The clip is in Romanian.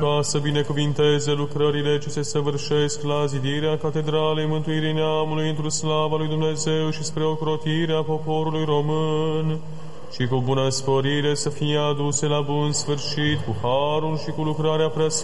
ca să binecuvinteze lucrările ce se săvârșesc la zidirea Catedralei Mântuirii Neamului într-o slava lui Dumnezeu și spre ocrotirea poporului român, și cu bună sporire să fie aduse la bun sfârșit cu harul și cu lucrarea preasfântă